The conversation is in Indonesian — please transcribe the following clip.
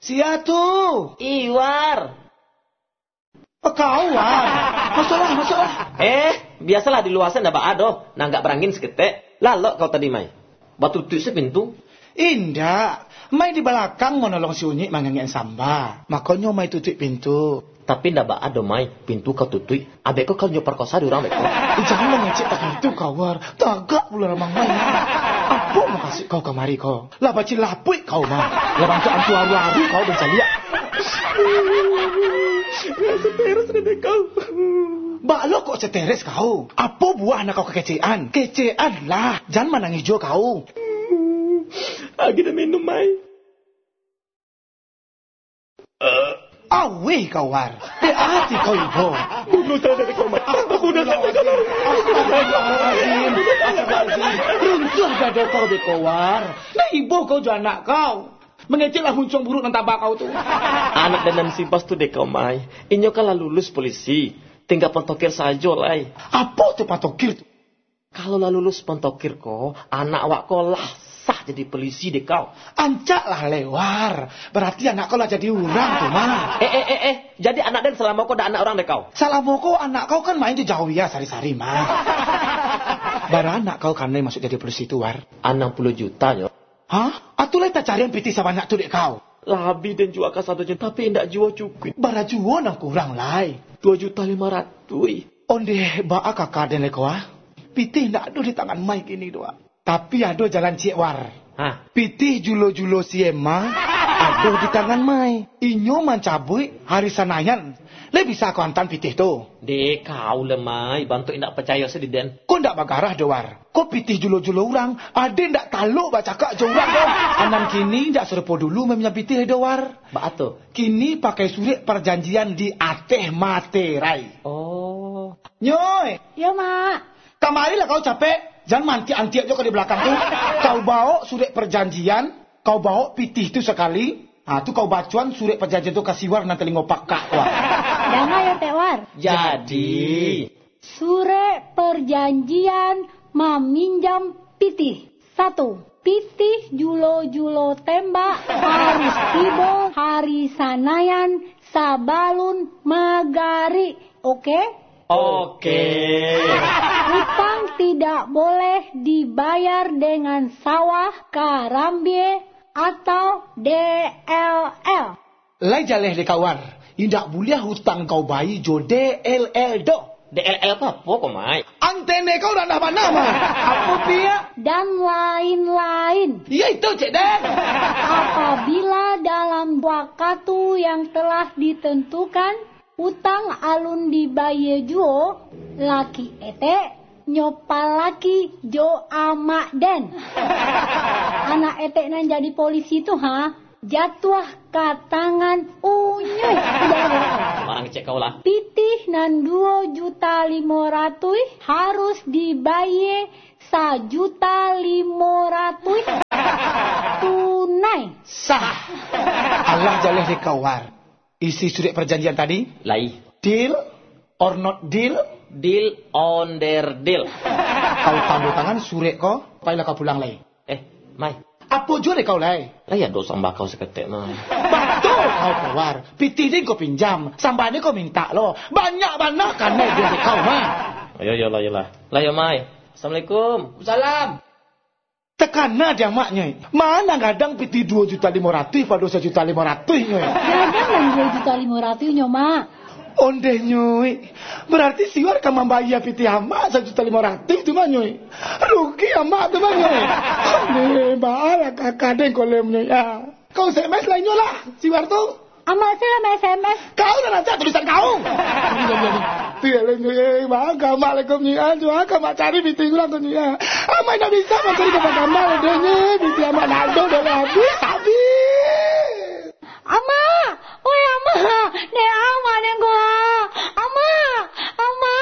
Siatu. Iwar. Kau War. Masalah. Biasalah di luasan dah ado. Nah enggak berangin seketek. Lalu kau tadi mai. Batu tutup sepintu. Indah. Mai di belakang mau nolong si Unyik mangangin samba. Makanya mai tutup pintu. Tapi ndak ado mai. Pintu kau tutup. Abek kau perkosa di orang beko. Jangan ngecek tak itu kau War. Tagak pula ramang mai. Apa mau kasih kau kemari kau? Lah baci lapui kau mah. Lah bangsa antu aru-aru kau benca liat. Seteres deh kau. Balok kok seteres kau? Apa buah anak kau kekecean? Kecean lah. Jangan manang hijau kau. Lagi dah minum mai. Awe kau War. Hati kau ibu. Bunuh saya dari kau mai. Bunuh saya dari kau. Runtuh dada kau beko War. Nah ibu kau juga anak kau. Mengeceklah huncung buruk dan tabak kau tu. Anak dan simpas tu dek kau mai. Inyo kalah lulus polisi. Tinggal pentokir saja lah. Apa tu patokir tu? Kalau lah lulus pentokir kau, anak awak kau lah sah jadi polisi dek kau. Ancak lah lewar. Berarti anak kau lah jadi orang tu mah. Jadi anak dan selama kau dah anak orang dek kau. Selama kau anak kau kan main di jauh ya sari-sari mah. Bara anak kau kan masuk jadi polisi tu War. 60 juta yo. Hah? Atulah tak cari yang piti sebanyak tu dek kau. Labi dan jual ke 1 juta tapi tidak jual cukup. Bara jual nak kurang lai. 2.500.000. Onde baa kakak dan leko ah. Piti ndak ada di tangan mai kini doa. Tapi ada jalan cik War. Hah? Piti julo-julo siema ada di tangan mai. Inyo mencabui hari sanayan. Le bisa kau antan pitih tu. Dek kau lemai bantu indak percaya sediden. Kau ndak bagarah doar. Kau pitih julo-julo orang. Ada ndak taluk baca kak jorang kau. Anan kini ndak serupa dulu memnya pitih doar. Baato. Kini pakai surat perjanjian di ateh materai. Oh. Nyoy. Ya mak. Kamarilah kau capek. Jangan manti-anti aja kau di belakang tu. Kau bawa surat perjanjian. Kau bawa pitih tu sekali. Tu kau bacuan surat perjanjian tu kasih War nanti ngopak kak War. Jangan ya Teh War. Jadi. Surat perjanjian meminjam pitih. 1. Pitih julo-julo tembak harus tiba hari sanayan sabalun magari. Oke? Oke. Hutang tidak boleh dibayar dengan sawah, karambie, atau DLL. Lai jaleh de kawar. Indak boleh hutang kau bayi jo DLL do. DLL apa kok mai? Antene kau dah mana mah? Apa pia? Dan lain-lain. Ya itu cik Den. Apabila dalam waktu yang telah ditentukan hutang alun dibayar juo, laki ete nyopal laki jo amak den. Anak ete nan jadi polisi tu jatuh ke tangan Unyuy. Orang cek kau lah. Pitih nan 2.500.000 harus dibayar 1.500.000 tunai. Sah. Allah jaleh de kawar. Isi surat perjanjian tadi? Lai. Deal or not deal? Deal on their deal. Kau tanda tangan surat kau, payahlah kau pulang lai. Mai. Apa jua kau lai? Lah ya dosa bakau seketek mai. Betul kau keluar. Pitih ni kau pinjam, sambalnya kau minta lo. Banyak-banyak kan dia de kau mah. Ayolah. Lah ya mai. Assalamualaikum. Salam. Tekana dia maknya. Mana kadang pitih 2.500.000 pada 1.500.000 nyoy. Kadang 2.500.000 nyo mak. Onde nyoy. Berarti siwar ka membayar piti hama 1.500.000 tu mah nyoy. Rugi hama tu mah nyoy. Onde baala kakadeng kolem nyoy. Kau SMS lah nyoy lah siwar tu. Amak saya SMS. Kau dah nanti tulisan kau. Tiada nyoy. Mak Assalamualaikum nyoy. Jual ka mak cari piti kurang nyoy. Amai dah bisa mak cari kepada